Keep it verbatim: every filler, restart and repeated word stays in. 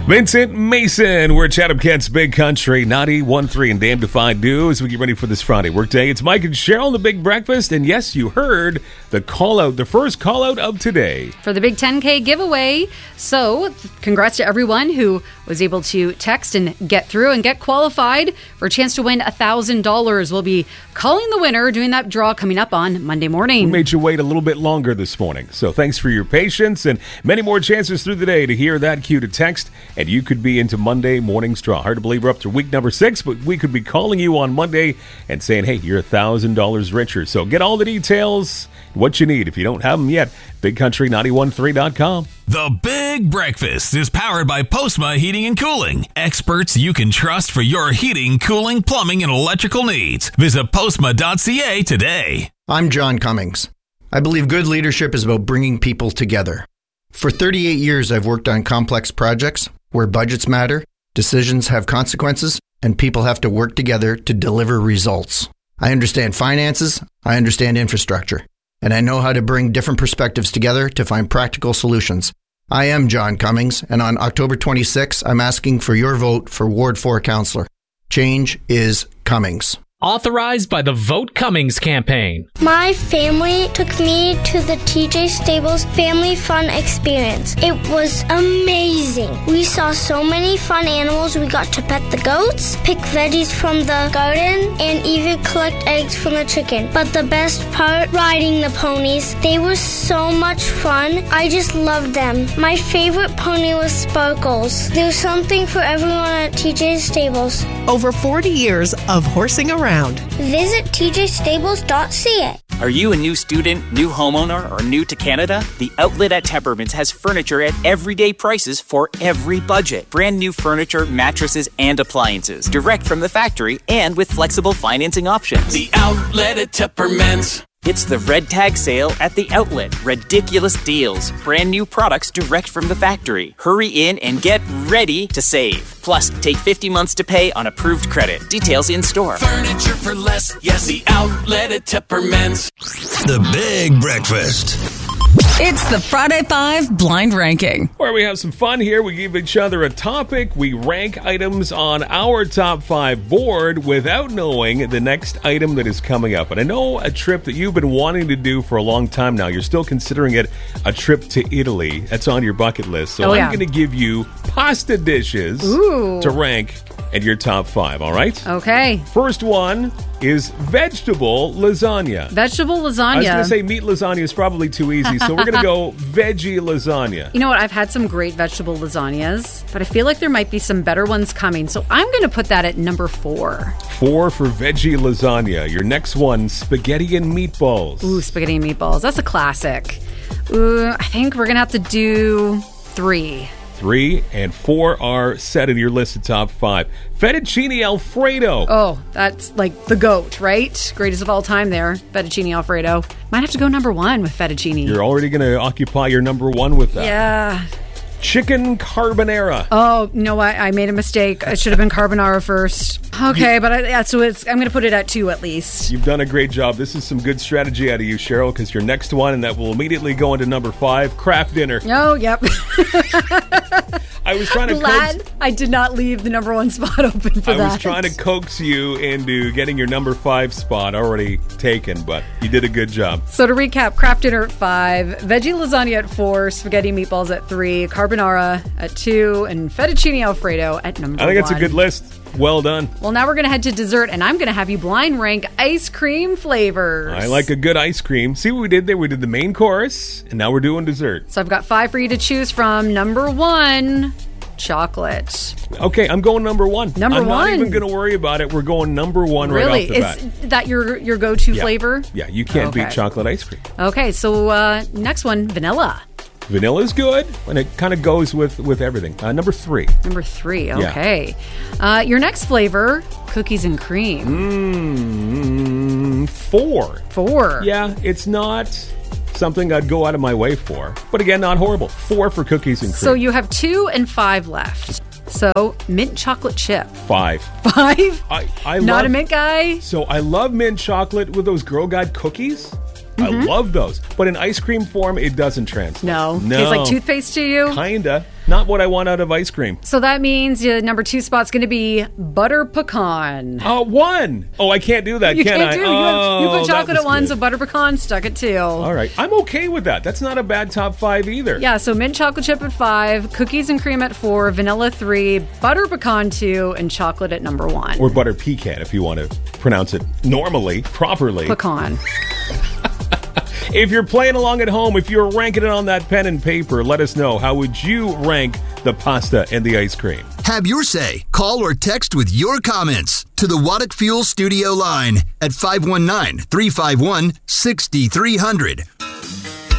Vincent Mason, we're Chatham Kent's Big Country, ninety-one point three and Damn Defied Do as we get ready for this Friday workday. It's Mike and Cheryl, the Big Breakfast, and yes, you heard the call out, the first call out of today. For the big ten K giveaway. So, congrats to everyone who was able to text and get through and get qualified for a chance to win one thousand dollars. We'll be calling the winner, doing that draw coming up on Monday morning. We made you wait a little bit longer this morning, so thanks for your patience and many more chances through the day to hear that cue to text. And you could be into Monday morning's draw. Hard to believe we're up to week number six, but we could be calling you on Monday and saying, hey, you're one thousand dollars richer. So get all the details, what you need. If you don't have them yet, big country nine one three dot com. The Big Breakfast is powered by Postma Heating and Cooling. Experts you can trust for your heating, cooling, plumbing, and electrical needs. Visit postma dot c a today. I'm John Cummings. I believe good leadership is about bringing people together. For thirty-eight years, I've worked on complex projects where budgets matter, decisions have consequences, and people have to work together to deliver results. I understand finances, I understand infrastructure, and I know how to bring different perspectives together to find practical solutions. I am John Cummings, and on October twenty-sixth, I'm asking for your vote for Ward four Councillor. Change is Cummings. Authorized by the Vote Cummings campaign. My family took me to the T J Stables Family Fun Experience. It was amazing. We saw so many fun animals. We got to pet the goats, pick veggies from the garden, and even collect eggs from the chicken. But the best part, riding the ponies. They were so much fun. I just loved them. My favorite pony was Sparkles. There's something for everyone at T J Stables. Over forty years of horsing around. Visit t j stables dot c a. Are you a new student, new homeowner, or new to Canada? The Outlet at Tempermans has furniture at everyday prices for every budget. Brand new furniture, mattresses, and appliances. Direct from the factory and with flexible financing options. The Outlet at Tempermans. It's the Red Tag Sale at the Outlet. Ridiculous deals. Brand new products direct from the factory. Hurry in and get ready to save. Plus, take fifty months to pay on approved credit. Details in store. Furniture for less. Yes, the Outlet at Tempermans. The Big Breakfast. It's the Friday Five Blind Ranking, where we have some fun here. We give each other a topic. We rank items on our top five board without knowing the next item that is coming up. And I know a trip that you've been wanting to do for a long time now. You're still considering it a trip to Italy. That's on your bucket list. So oh, I'm yeah. going to give you pasta dishes Ooh. to rank in your top five, all right? Okay. First one is vegetable lasagna. Vegetable lasagna. I was going to say meat lasagna is probably too easy, so we're going to go veggie lasagna. You know what? I've had some great vegetable lasagnas, but I feel like there might be some better ones coming, so I'm going to put that at number four. Four for veggie lasagna. Your next one, spaghetti and meatballs. Ooh, spaghetti and meatballs. That's a classic. Ooh, I think we're going to have to do three. Three and four are set in your list of top five. Fettuccine Alfredo. Oh, that's like the GOAT, right? Greatest of all time there. Fettuccine Alfredo. Might have to go number one with fettuccine. You're already going to occupy your number one with that. Yeah. Chicken carbonara. Oh, no, I, I made a mistake. It should have been carbonara first. Okay, but I, yeah, so it's, I'm going to put it at two at least. You've done a great job. This is some good strategy out of you, Cheryl, because your next one, and that will immediately go into number five, Kraft Dinner. Oh, yep. I was trying to Glad coax, I did not leave the number one spot open for I that. was trying to coax you into getting your number five spot already taken, but you did a good job. So to recap, Kraft Dinner at five, veggie lasagna at four, spaghetti meatballs at three, carbonara at two, and fettuccine Alfredo at number one. I think it's a good list. Well done. Well, now we're going to head to dessert, and I'm going to have you blind rank ice cream flavors. I like a good ice cream. See what we did there? We did the main course, and now we're doing dessert. So I've got five for you to choose from. Number one, chocolate. Okay, I'm going number one. Number I'm one. I'm not even going to worry about it. We're going number one really? right off the bat. bat. Is that your your go-to yeah. flavor? Yeah, you can't okay. beat chocolate ice cream. Okay, so uh, next one, vanilla. Vanilla's good, and it kind of goes with, with everything. Uh, number three. Number three, okay. Yeah. Uh, your next flavor, cookies and cream. Mm, four. Four. Yeah, it's not something I'd go out of my way for. But again, not horrible. Four for cookies and cream. So you have two and five left. So, mint chocolate chip. Five. Five? I, I Not love, a mint guy? So I love mint chocolate with those Girl Guide cookies. I Mhm. love those. But in ice cream form, it doesn't translate. No. No. Tastes like toothpaste to you? Kinda. Not what I want out of ice cream. So that means your number two spot's going to be butter pecan. Oh, one. Oh, I can't do that, You can can't I? do. You, oh, you put that chocolate was at one, good. so butter pecan stuck at two. All right. I'm okay with that. That's not a bad top five either. Yeah, so mint chocolate chip at five, cookies and cream at four, vanilla three, butter pecan two, and chocolate at number one. Or butter pecan if you want to pronounce it normally, properly. Pecan. If you're playing along at home, if you're ranking it on that pen and paper, let us know. How would you rank the pasta and the ice cream? Have your say. Call or text with your comments to the Waddick Fuel Studio line at five one nine, three five one, six three zero zero.